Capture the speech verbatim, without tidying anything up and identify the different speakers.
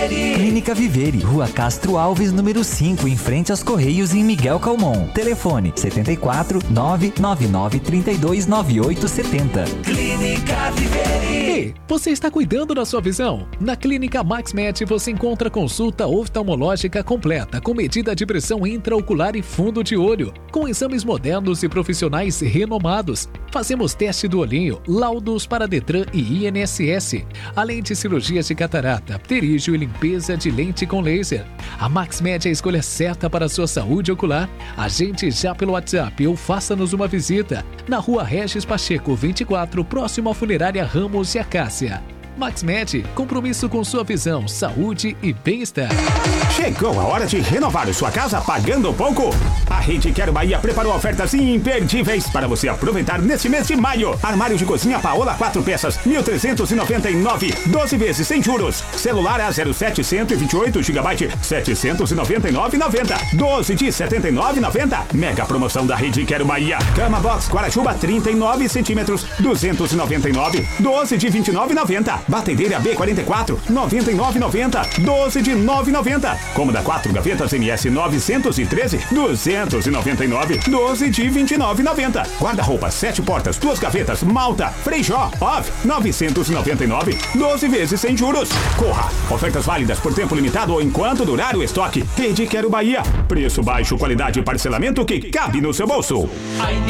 Speaker 1: Viveri.
Speaker 2: Clínica Viveri, Rua Castro Alves, número cinco, em frente aos Correios, em Miguel Calmon. Telefone setenta e quatro, nove nove nove, trinta e dois, noventa e oito setenta.
Speaker 1: Clínica Viveri.
Speaker 3: Ei, você está cuidando da sua visão? Na Clínica MaxMed você encontra consulta oftalmológica completa, com medida de pressão intraocular e fundo de olho, com exames modernos e profissionais renomados. Fazemos teste do olhinho, laudos para Detran e I N S S, além de cirurgias de catarata, pterígio e limpeza de lente com laser. A MaxMed é a escolha certa para a sua saúde ocular. Agende já pelo WhatsApp ou faça-nos uma visita na Rua Regis Pacheco, vinte e quatro, próximo à Funerária Ramos e Acácia. MaxMed, compromisso com sua visão, saúde e bem-estar.
Speaker 4: Chegou a hora de renovar sua casa pagando pouco. A Rede Quero Bahia preparou ofertas imperdíveis para você aproveitar neste mês de maio. Armário de cozinha Paola quatro peças, mil trezentos e noventa e nove, doze vezes sem juros. Celular A zero sete, cento e vinte e oito gigabytes, setecentos e noventa e nove reais e noventa centavos, doze de setenta e nove reais e noventa centavos. Mega promoção da Rede Quero Bahia. Cama Box Guarachuba trinta e nove centímetros, duzentos e noventa e nove, doze de vinte e nove reais e noventa centavos. Batedeira B quarenta e quatro, noventa e nove reais e noventa centavos, doze de nove reais e noventa centavos. Cômoda quatro gavetas M S novecentos e treze, duzentos e noventa e nove, doze de vinte e nove reais e noventa centavos. Guarda-roupa sete portas, duas gavetas, Malta, Frejó, O V, novecentos e noventa e nove, doze vezes sem juros. Corra! Ofertas válidas por tempo limitado ou enquanto durar o estoque. Rede Quero Bahia. Preço baixo, qualidade e parcelamento que cabe no seu bolso.